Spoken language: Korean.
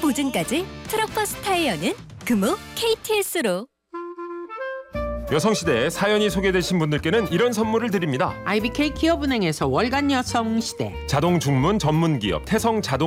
보증까지 트럭버스 타이어는 금호 KTS로. 여성시대에 사연이 소개되신 분들께는 이런 선물을 드립니다. IBK 기업은행에서 월간 여성시대, 자동 중문 전문 기업 태성 자동